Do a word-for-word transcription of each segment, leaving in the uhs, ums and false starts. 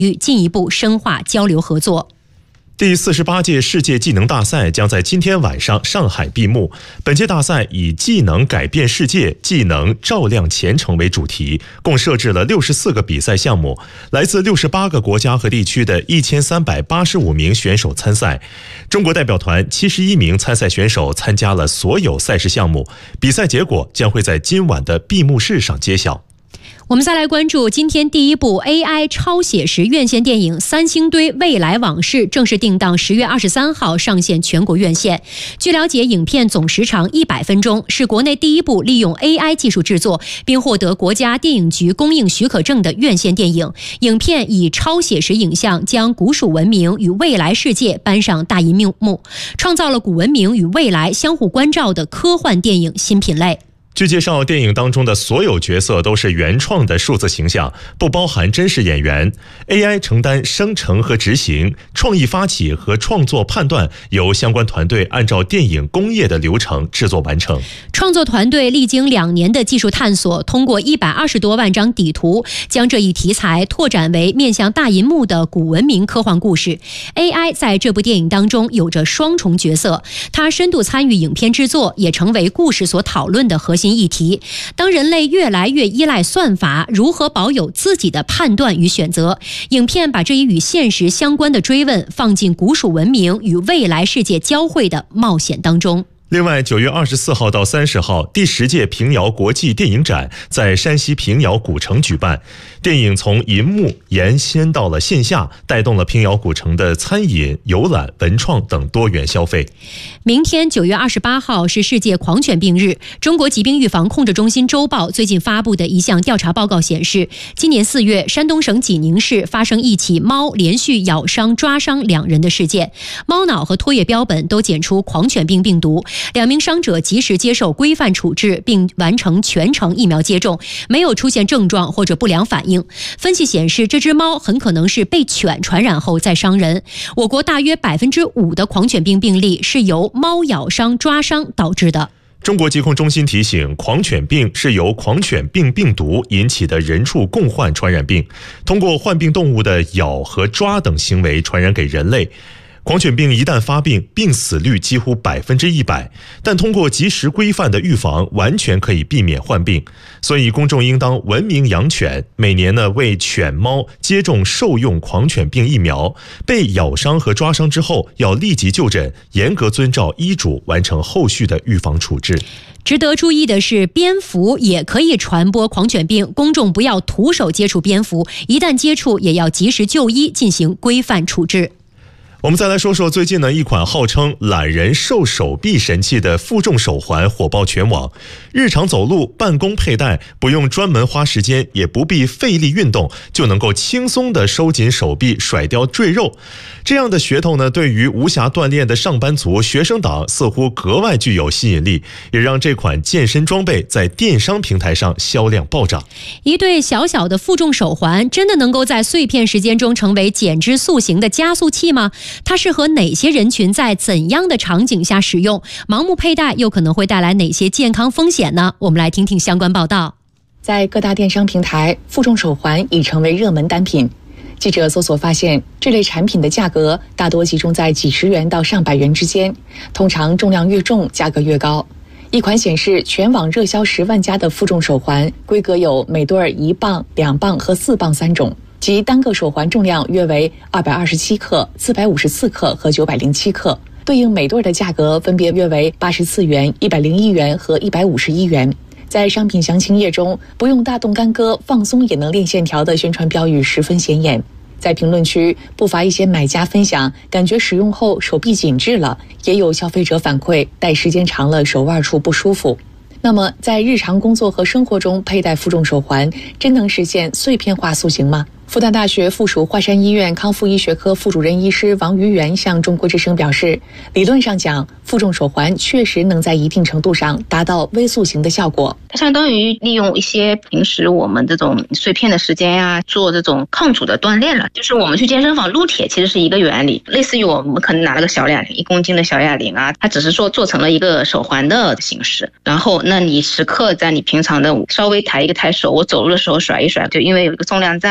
域进一步深化交流合作。 第四十八届世界技能大赛将在今天晚上上海闭幕。本届大赛以技能改变世界，技能照亮前程为主题，共设置了六十四个比赛项目，来自六十八个国家和地区的一千三百八十五名选手参赛。中国代表团七十一名参赛选手参加了所有赛事项目，比赛结果将会在今晚的闭幕式上揭晓。 我们再来关注今天第一部 A I 超写实院线电影《三星堆未来往事》正式定档十月二十三号上线全国院线。据了解，影片总时长一百分钟，是国内第一部利用 A I 技术制作并获得国家电影局公映许可证的院线电影。影片以超写实影像将古蜀文明与未来世界搬上大银幕，创造了古文明与未来相互关照的科幻电影新品类。 据介绍，电影当中的所有角色都是原创的数字形象，不包含真实演员。A I 承担生成和执行，创意发起和创作判断由相关团队按照电影工业的流程制作完成。 创作团队历经两年的技术探索，通过一百二十多万张底图，将这一题材拓展为面向大银幕的古文明科幻故事。A I 在这部电影当中有着双重角色，它深度参与影片制作，也成为故事所讨论的核心议题。当人类越来越依赖算法，如何保有自己的判断与选择？影片把这一与现实相关的追问放进古蜀文明与未来世界交汇的冒险当中。 另外，九月二十四号到三十号，第十届平遥国际电影展在山西平遥古城举办。电影从银幕延伸到了线下，带动了平遥古城的餐饮、游览、文创等多元消费。 明天九月二十八号是世界狂犬病日。中国疾病预防控制中心周报最近发布的一项调查报告显示，今年四月，山东省济宁市发生一起猫连续咬伤、抓伤两人的事件，猫脑和唾液标本都检出狂犬病病毒。两名伤者及时接受规范处置，并完成全程疫苗接种，没有出现症状或者不良反应。分析显示，这只猫很可能是被犬传染后再伤人。我国大约百分之五的狂犬病病例是由猫咬伤、抓伤导致的。 中国疾控中心提醒，狂犬病是由狂犬病病毒引起的人畜共患传染病，通过患病动物的咬和抓等行为传染给人类。狂犬病一旦发病，病死率几乎百分之一百，但通过及时规范的预防，完全可以避免患病。所以公众应当文明养犬，每年呢为犬猫接种受用狂犬病疫苗。被咬伤和抓伤之后，要立即就诊，严格遵照医嘱完成后续的预防处置。 值得注意的是，蝙蝠也可以传播狂犬病，公众不要徒手接触蝙蝠，一旦接触也要及时就医，进行规范处置。 我们再来说说最近呢，一款号称懒人瘦手臂神器的负重手环火爆全网。日常走路、办公佩戴，不用专门花时间，也不必费力运动，就能够轻松地收紧手臂，甩掉赘肉。这样的噱头呢，对于无暇锻炼的上班族、学生党似乎格外具有吸引力，也让这款健身装备在电商平台上销量暴涨。 一对小小的负重手环，真的能够在碎片时间中成为减脂塑形的加速器吗？它适合哪些人群，在怎样的场景下使用？盲目佩戴又可能会带来哪些健康风险呢？我们来听听相关报道。 在各大电商平台，负重手环已成为热门单品。记者搜索发现，这类产品的价格大多集中在几十元到上百元之间，通常重量越重，价格越高。一款显示全网热销十万加的负重手环，规格有每对一磅、两磅和四磅三种。即单个手环重量约为二百二十七克、四百五十四克和九百零七克，对应每对的价格分别约为八十四元、一百零一元和一百五十一元。在商品详情页中，不用大动干戈，放松也能练线条的宣传标语十分显眼。在评论区，不乏一些买家分享，感觉使用后手臂紧致了，也有消费者反馈，戴时间长了手腕处不舒服。那么，在日常工作和生活中佩戴负重手环，真能实现碎片化塑形吗？复旦大学附属华山医院康复医学科副主任医师王于元向中国之声表示，理论上讲，负重手环确实能在一定程度上达到微塑形的效果。 它相当于利用一些平时我们这种碎片的时间呀、啊，做这种抗阻的锻炼了。就是我们去健身房撸铁其实是一个原理，类似于我们可能拿了个小哑铃，一公斤的小哑铃啊，它只是说做成了一个手环的形式。然后，那你时刻在你平常的稍微抬一个抬手，我走路的时候甩一甩，就因为有一个重量在，可能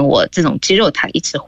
我这种肌肉它一直